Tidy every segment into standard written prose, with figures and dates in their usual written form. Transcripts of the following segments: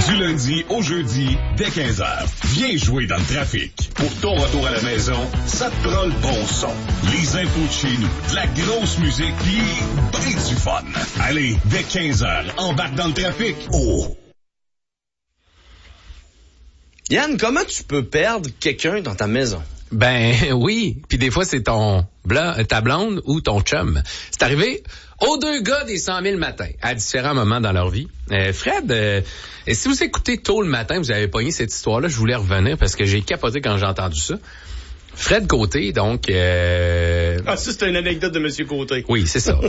Du lundi au jeudi, dès 15h. Viens jouer dans le trafic. Pour ton retour à la maison, ça te prend le bon son. Les infos de chez nous, de la grosse musique, pis ben du fun. Allez, dès 15h, embarque dans le trafic. Oh! Yann, comment tu peux perdre quelqu'un dans ta maison? Ben oui, puis des fois c'est ta blonde ou ton chum. C'est arrivé aux deux gars des 100 000 matins, à différents moments dans leur vie. Fred, si vous écoutez tôt le matin, vous avez pogné cette histoire-là, je voulais revenir parce que j'ai capoté quand j'ai entendu ça. Fred Côté, donc... Ah, ça, c'est une anecdote de Monsieur Côté. Oui, c'est ça.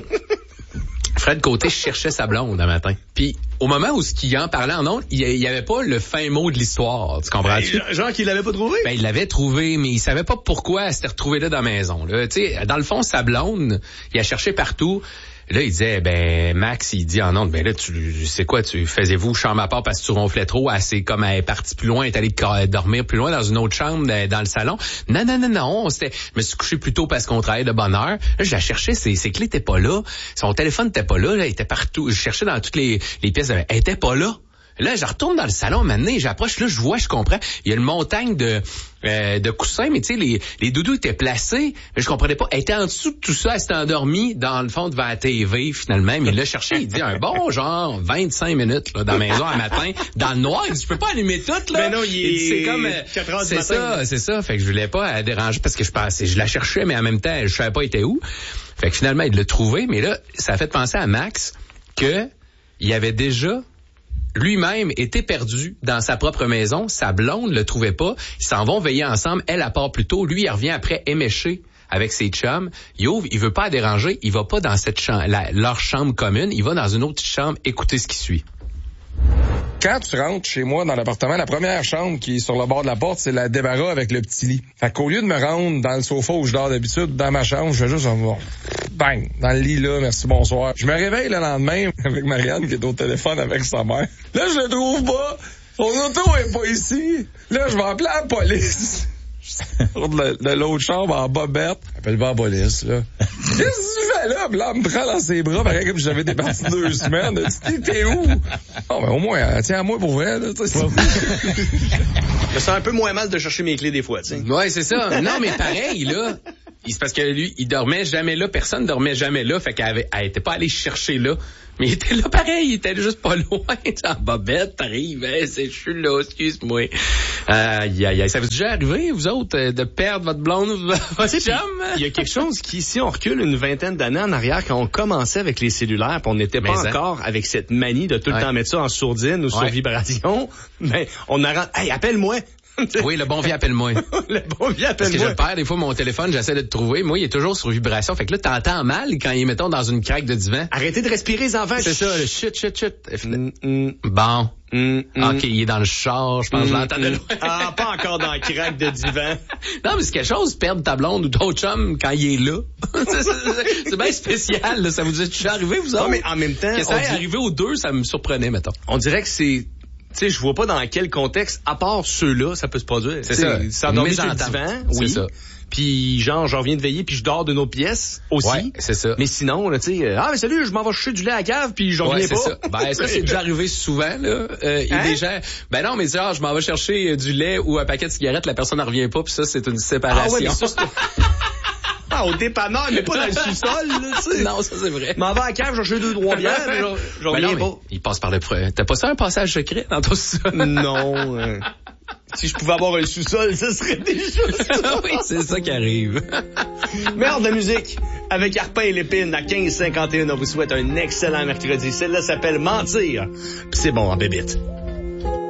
Fred Côté cherchait sa blonde un matin. Puis au moment où il en parlait en ondes, il y avait pas le fin mot de l'histoire. Tu comprends-tu? Genre qu'il l'avait pas trouvé? Ben, il l'avait trouvé, mais il savait pas pourquoi elle s'était retrouvée là dans la maison. Là. Tu sais, dans le fond, sa blonde, il a cherché partout. Là, il disait, Max, il dit en ondes, là, tu sais quoi, faisiez-vous chambre à part parce que tu ronflais trop, elle est partie plus loin, elle est allée dormir plus loin dans une autre chambre, dans le salon. Non, je me suis couché plus tôt parce qu'on travaillait de bonne heure. Là, je la cherchais, ses clés étaient pas là, son téléphone était pas là, elle était partout. Je cherchais dans toutes les pièces, elle était pas là. Là, je retourne dans le salon, maintenant, j'approche, là, je comprends. Il y a une montagne de coussins, mais tu sais, les doudous étaient placés. Mais je comprenais pas. Elle était en dessous de tout ça, elle s'était endormie dans le fond devant la TV, finalement. Mais il l'a cherché, il dit un bon genre 25 minutes, là, dans la maison un matin, dans le noir. Il dit, je peux pas allumer tout, là. Mais non, c'est comme 4 heures du matin. C'est ça. Fait que je voulais pas la déranger parce que je la cherchais, mais en même temps, je savais pas elle était où. Fait que finalement, il l'a trouvé. Mais là, ça a fait penser à Max que il y avait déjà lui-même était perdu dans sa propre maison. Sa blonde le trouvait pas. Ils s'en vont veiller ensemble. Elle part plus tôt. Lui, il revient après éméché avec ses chums. Il ouvre, il veut pas la déranger. Il va pas dans cette chambre, leur chambre commune. Il va dans une autre chambre écouter ce qui suit. Quand tu rentres chez moi dans l'appartement, la première chambre qui est sur le bord de la porte, c'est la débarras avec le petit lit. Fait qu'au lieu de me rendre dans le sofa où je dors d'habitude, dans ma chambre, je vais juste bang, dans le lit là, merci, bonsoir. Je me réveille le lendemain avec Marianne qui est au téléphone avec sa mère. Là, je le trouve pas. Son auto est pas ici. Là, je vais appeler la police. Je sors de l'autre chambre en bobette. Appelle pas la police, là. Qu'est-ce que tu fais là? Puis là, elle me prend dans ses bras, pareil comme si j'avais départi 2 semaines. Tu t'es où? Oh, ben, au moins, tiens à moi pour vrai, là. Je me sens un peu moins mal de chercher mes clés des fois, tu sais. Ouais, c'est ça. Non, mais pareil, là. C'est parce que lui, il dormait jamais là. Personne dormait jamais là. Fait qu'elle était pas allée chercher là. Mais il était là pareil. Il était juste pas loin. En bobette, t'arrives. Je suis là, excuse-moi. Ça vous est déjà arrivé, vous autres, de perdre votre blonde ou votre chum? Il y a quelque chose qui, si on recule une vingtaine d'années en arrière, quand on commençait avec les cellulaires, pis on n'était pas encore avec cette manie de tout le temps mettre ça en sourdine ou sur vibration, mais on a hey, appelle-moi! Oui, le bon vieux appelle-moi. Le bon vieux appelle-moi. Parce que je perds des fois mon téléphone, j'essaie de te trouver. Moi, il est toujours sur vibration. Fait que là, t'entends mal quand il est, mettons, dans une craque de divan. Arrêtez de respirer, les enfants. C'est ça, le chut. Bon. OK, il est dans le char, je pense, je l'entends de loin. Ah, pas encore dans la craque de divan. Non, mais c'est quelque chose, perdre ta blonde ou ton chum quand il est là. c'est bien spécial, là. Ça vous est déjà arrivé, vous autres? Non, mais en même temps. Que ça est arrivé aux deux, ça me surprenait, mettons. On dirait que c'est... Tu sais, je vois pas dans quel contexte, à part ceux-là, ça peut se produire. C'est ça. S'endormir sur le divan, oui. C'est ça. Puis genre, je reviens de veiller, puis je dors d'une autre pièce aussi. Ouais, c'est ça. Mais sinon, là, tu sais, mais salut, je m'en vais chercher du lait à la cave, puis je reviens pas. Ça. Ben ça, c'est déjà arrivé souvent, là. Il y a des gens... Ben non, mais genre, je m'en vais chercher du lait ou un paquet de cigarettes, la personne ne revient pas, puis ça, c'est une séparation. Ah ouais, mais ça, au dépanneur, mais pas dans le sous-sol, là, tu sais. Non, ça, c'est vrai. M'en vais à la cave, chercher 2-3 bières, mais je reviens pas. Il passe par le... T'as pas ça un passage secret dans ton sous-sol? Non. Si je pouvais avoir un sous-sol, ça serait déjà ça. Oui, c'est ça qui arrive. Merde de musique. Avec Arpin et Lépine à 15h51, on vous souhaite un excellent mercredi. Celle-là s'appelle Mentir. Pis c'est bon en bébite.